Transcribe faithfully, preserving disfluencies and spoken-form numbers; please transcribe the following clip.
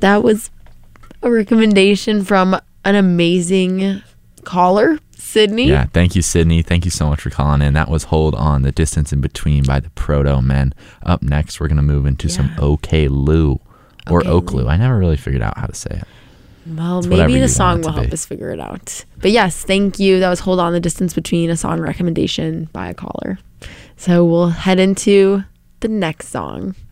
that was a recommendation from an amazing caller, Sydney. Yeah, thank you, Sydney. Thank you so much for calling in. That was Hold On, The Distance in Between by the Proto Men. Up next, we're going to move into yeah. some OK Lou or Okay, Oak Lou. I never really figured out how to say it. Well, It's maybe whatever the you song want it will to help be. us figure it out. But yes, thank you. That was Hold On, The Distance Between, a song recommendation by a caller. So we'll head into the next song.